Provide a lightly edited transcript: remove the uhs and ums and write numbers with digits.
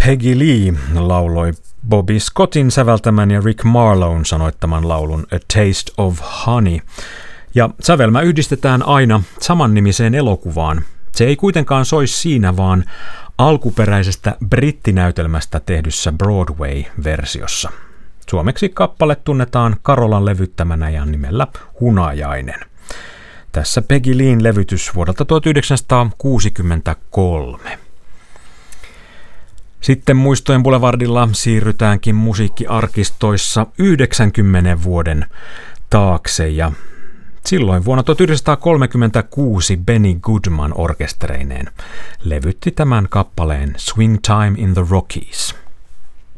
Peggy Lee lauloi Bobby Scottin säveltämän ja Rick Marlowen sanoittaman laulun A Taste of Honey. Ja sävelmä yhdistetään aina samannimiseen elokuvaan. Se ei kuitenkaan soi siinä, vaan alkuperäisestä brittinäytelmästä tehdyssä Broadway-versiossa. Suomeksi kappale tunnetaan Karolan levyttämänä ja nimellä Hunajainen. Tässä Peggy Leen levytys vuodelta 1963. Sitten Muistojen Boulevardilla siirrytäänkin musiikkiarkistoissa 90 vuoden taakse ja silloin vuonna 1936 Benny Goodman orkestereineen levytti tämän kappaleen Swing Time in the Rockies.